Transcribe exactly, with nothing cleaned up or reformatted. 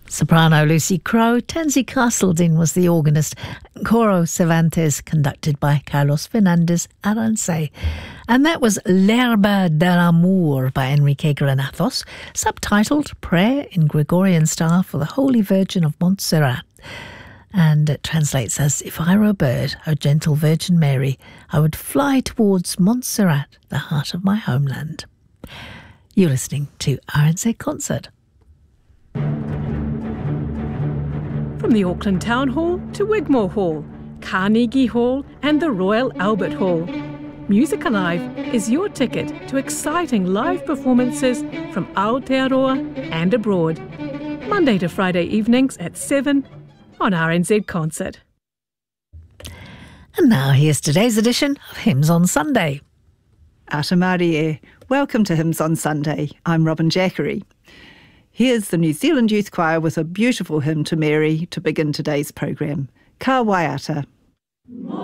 Soprano Lucy Crowe, Tansy Castledine was the organist, Coro Cervantes conducted by Carlos Fernandez Arance. And that was L'Herba de l'Amour by Enrique Granados, subtitled Prayer in Gregorian Style for the Holy Virgin of Montserrat. And it translates as, if I were a bird, O gentle Virgin Mary, I would fly towards Montserrat, the heart of my homeland. You're listening to R N Z Concert. From the Auckland Town Hall to Wigmore Hall, Carnegie Hall and the Royal Albert Hall, Music Alive is your ticket to exciting live performances from Aotearoa and abroad. Monday to Friday evenings at seven on R N Z Concert. And now here's today's edition of Hymns on Sunday. Ata Mārie e. Welcome to Hymns on Sunday. I'm Robin Jackery. Here's the New Zealand Youth Choir with a beautiful hymn to Mary to begin today's programme. Ka Waiata.